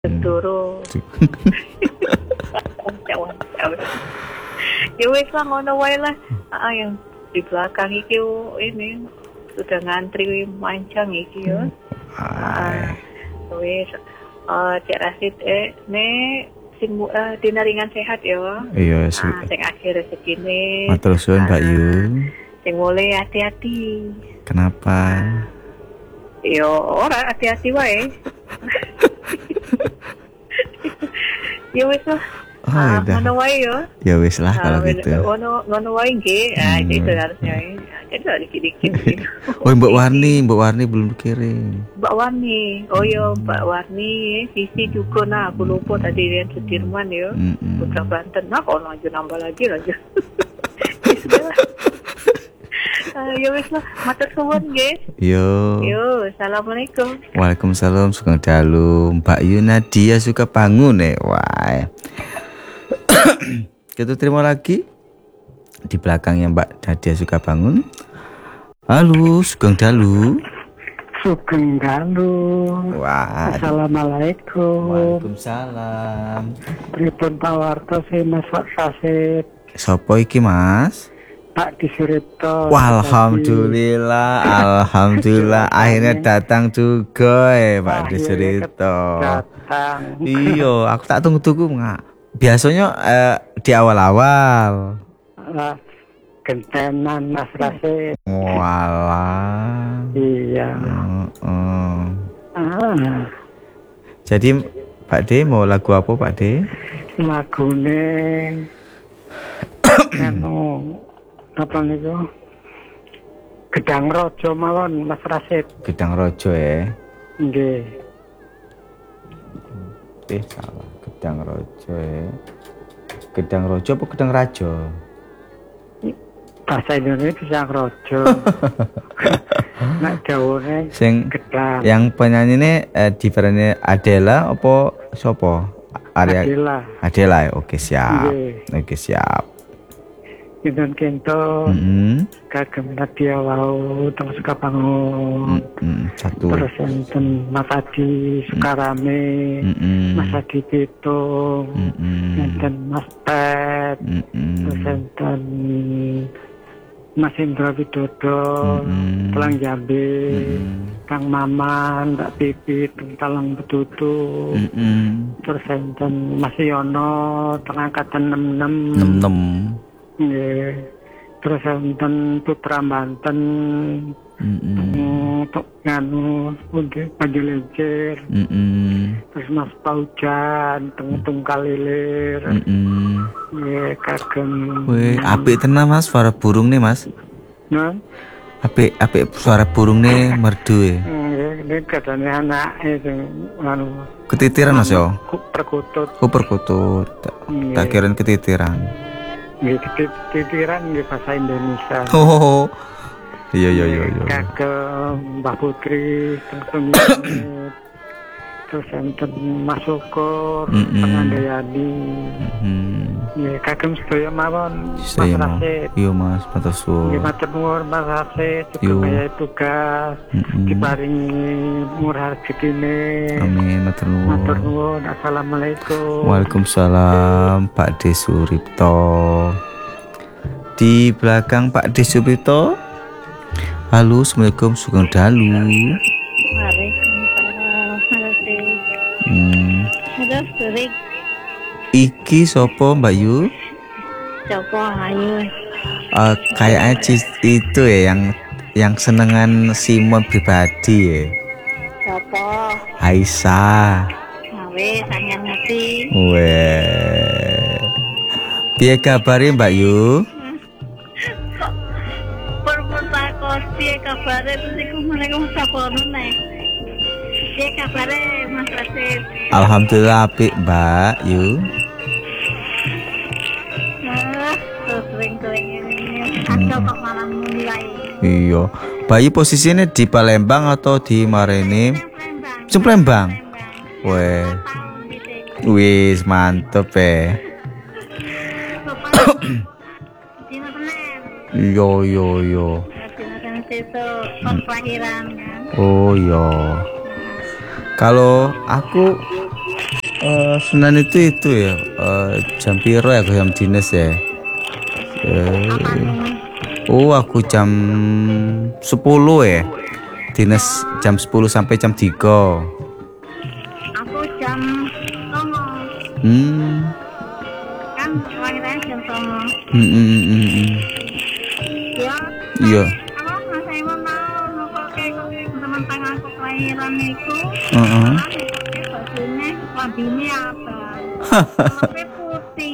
Turu. Ya wis lah ngono wae lah. Yang di belakang iki ini sudah ngantri mancang iki yo. Wis Cek Rasid ne sing dinaringan sehat ya. Iya, sing akhir segini. Matur suwun Mbak Yu. Sing mulai hati-hati. Kenapa? Yo ora hati-hati wae. Ya wis lah. Ngono wae yo. Ya wis lah kalau gitu. Ngono wae nggih. Itu harusnya. Jadi dikit-dikit. Oh, Mbak Warni belum dikirim. Mbak Warni. Oh yo, Mbak Warni, Sisi juga nah, aku lupa tadi Rian Sudirman yo. Putra Banten. Nah, kok nambah lagi. Sudah. Ya wis lah, matur suwun nggih. Yo, assalamualaikum. Waalaikumsalam, sugeng dalu. Mbak Yu Nadia suka bangun wah. Kita terima lagi di belakangnya Mbak Nadia suka bangun. Halo, sugeng dalu. Sugeng dalu. Wah. Assalamualaikum. Waalaikumsalam. Pripun pawartos Mas Sasid? Sopo iki Mas? Pak Disuripto. Alhamdulillah, alhamdulillah akhirnya datang juga Pak Disuripto. Datang. Iya, aku tak tunggu-tunggu nggak. Biasanya di awal-awal. Gentenan Mas Rasid. Walah. Iya. Jadi Pak D mau lagu apa Pak D? Lagune apa niku? Gedang Rojo mawon Mas Rasid. Gedang Rojo ya. Nggih. Salah. Gedang Rojo ya. Gedang Rojo apa Gedang Rajo? Bahasa Indonesia Gedang Rojo. Nek jawone sing gedang. Yang penyanyi ini diferennya Adela apa sopo? Adela ya. Oke siap. Oke siap. Dinten kento kagem Nadia wau teng Sukabangun. Satu. Terus enten Mas Adi Sukarame, Mas Adi Pitung, enten Mas Ted, terus enten Mas Indra Widodo, Telang Jambi, Kang Maman, Mbak Pipit, Talang Betutu, terus enten Mas Yono, Teng Angkatan 66. Nggih. Terus enten Putra Banten. Untuk nganu pundi Panjelejer. Terus Mas Paujan Tunggal Lilir. Nggih kagem. Wih, apik tenan Mas suara burung nih Mas. Nah. Apik suara burung nih merdu ya. Nggih, ini katane anake sing nganu ketitiran Mas yo. Perkutut. Oh perkutut. Tak kirain ketitiran. Nggih titiran nggih bahasa Indonesia. Oh. Iya. Kagem Mbak Putri terus terus enten Mas Syukur, Pangandayani. Nggih kagem sedaya mawon. Mas Rasid. Iya Mas, matur suwun. Nggih matur nuwun Mas Rasid, supaya tugas diparingi murah rezekine. Amin, matur nuwun. Matur nuwun. Assalamualaikum. Waalaikumsalam Pak D Suripto. Di belakang Pak D Suripto. Halo, assalamualaikum, sugeng dalu. Waalaikumsalam. Halo, sore. Iki sopo Mbak Yu? Sopo Ayu? Kayaknya itu ya yang senengan Simon pribadi ya. Sopo? Aisyah. Wes sangen ngerti. Weh. Piye kabare Mbak Yu? Piye kabare iku meneng sapono nek. Piye kabare Mas Rasid? Alhamdulillah apik Mbak Yu. Sering ini. Aku kok malam mulai. Iya. Bayi posisinya di Palembang atau di Marene? Palembang. Weh. Wis mantep Yo. Oh iya. Kalau aku Senin itu ya. Jam piro ya aku jam dinas ya? Oh, aku jam 10 ya. Dinas jam 10 sampai jam 3. Aku jam 9. Kan lahirnya jam 9. Ya. Iya. Aku nggak mau nongkrong kayak teman-teman aku kelahiran itu. Bajunya wabini apa?